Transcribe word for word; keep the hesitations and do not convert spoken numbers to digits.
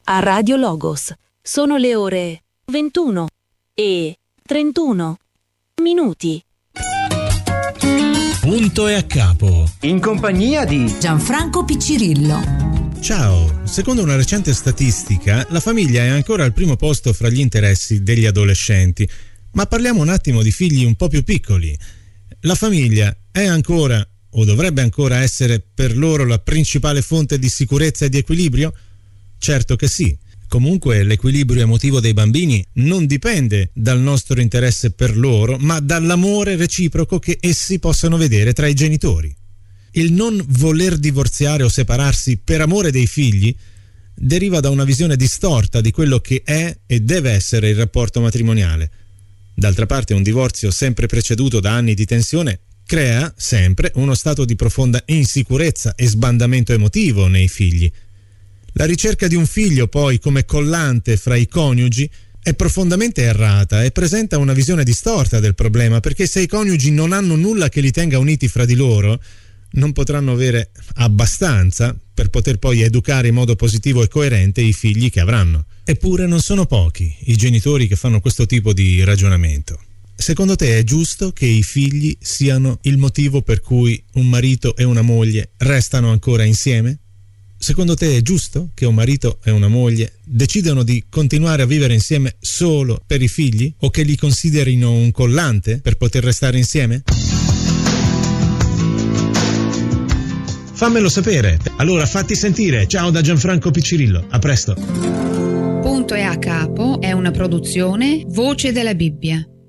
a Radio Logos. Sono le ore ventuno e trentuno minuti. Punto e a capo. In compagnia di Gianfranco Piccirillo. Ciao, secondo una recente statistica, la famiglia è ancora al primo posto fra gli interessi degli adolescenti. Ma parliamo un attimo di figli un po' più piccoli. La famiglia è ancora, o dovrebbe ancora essere, per loro la principale fonte di sicurezza e di equilibrio? Certo che sì. Comunque l'equilibrio emotivo dei bambini non dipende dal nostro interesse per loro, ma dall'amore reciproco che essi possano vedere tra i genitori. Il non voler divorziare o separarsi per amore dei figli deriva da una visione distorta di quello che è e deve essere il rapporto matrimoniale. D'altra parte, un divorzio sempre preceduto da anni di tensione crea sempre uno stato di profonda insicurezza e sbandamento emotivo nei figli. La ricerca di un figlio, poi, come collante fra i coniugi è profondamente errata e presenta una visione distorta del problema, perché se i coniugi non hanno nulla che li tenga uniti fra di loro, non potranno avere abbastanza per poter poi educare in modo positivo e coerente i figli che avranno. Eppure non sono pochi i genitori che fanno questo tipo di ragionamento. Secondo te è giusto che i figli siano il motivo per cui un marito e una moglie restano ancora insieme? Secondo te è giusto che un marito e una moglie decidano di continuare a vivere insieme solo per i figli, o che li considerino un collante per poter restare insieme? Fammelo sapere. Allora fatti sentire. Ciao da Gianfranco Piccirillo. A presto. Punto e a capo è una produzione Voce della Bibbia.